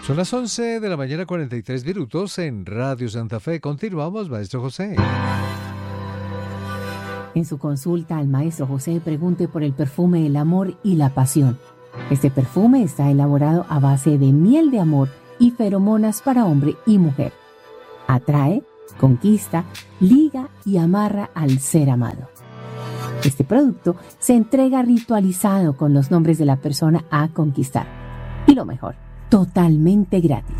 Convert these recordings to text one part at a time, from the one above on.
Son las 11 de la mañana, 43 minutos en Radio Santa Fe. Continuamos, Maestro José. En su consulta al Maestro José pregunte por el perfume del amor y la pasión. Este perfume está elaborado a base de miel de amor y feromonas para hombre y mujer. Atrae, conquista, liga y amarra al ser amado. Este producto se entrega ritualizado con los nombres de la persona a conquistar. Y lo mejor, totalmente gratis.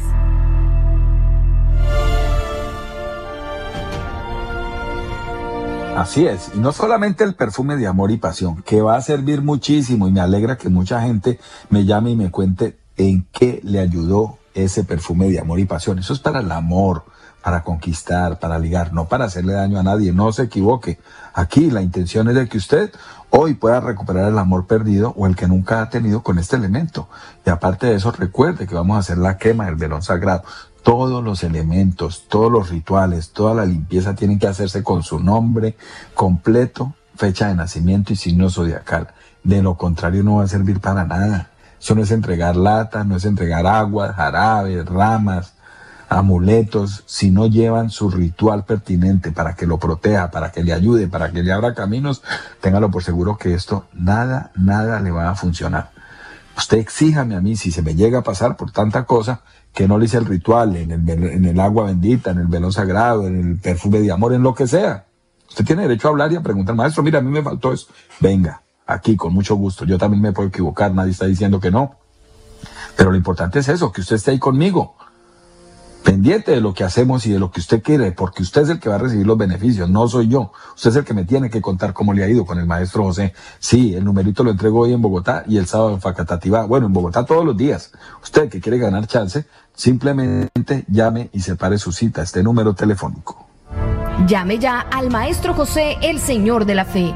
Así es, y no solamente el perfume de amor y pasión, que va a servir muchísimo, y me alegra que mucha gente me llame y me cuente en qué le ayudó ese perfume de amor y pasión. Eso es para el amor, para conquistar, para ligar, no para hacerle daño a nadie. No se equivoque. Aquí la intención es de que usted hoy pueda recuperar el amor perdido o el que nunca ha tenido con este elemento. Y aparte de eso, recuerde que vamos a hacer la quema del velón sagrado. Todos los elementos, todos los rituales, toda la limpieza tienen que hacerse con su nombre completo, fecha de nacimiento y signo zodiacal. De lo contrario no va a servir para nada. Eso no es entregar lata, no es entregar agua, jarabes, ramas, amuletos, si no llevan su ritual pertinente para que lo proteja, para que le ayude, para que le abra caminos, téngalo por seguro que esto nada le va a funcionar. Usted exíjame a mí, si se me llega a pasar por tanta cosa, que no le hice el ritual en el agua bendita, en el velón sagrado, en el perfume de amor, en lo que sea. Usted tiene derecho a hablar y a preguntar, maestro, mira, a mí me faltó eso. Venga, aquí, con mucho gusto. Yo también me puedo equivocar, nadie está diciendo que no. Pero lo importante es eso, que usted esté ahí conmigo, pendiente de lo que hacemos y de lo que usted quiere, porque usted es el que va a recibir los beneficios, no soy yo. Usted es el que me tiene que contar cómo le ha ido con el maestro José. Sí, el numerito lo entrego hoy en Bogotá y el sábado en Facatativá. Bueno, en Bogotá todos los días. Usted que quiere ganar chance, simplemente llame y separe su cita, este número telefónico. Llame ya al Maestro José, el Señor de la Fe,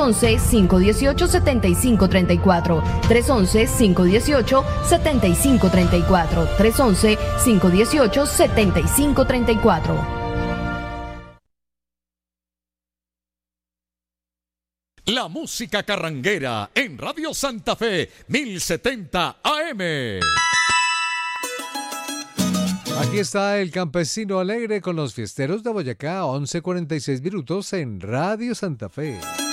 311-518-7534, 311-518-7534, 311-518-7534. La música carranguera en Radio Santa Fe, 1070 AM. Aquí está el Campesino Alegre con los Fiesteros de Boyacá, 11:46 minutos en Radio Santa Fe.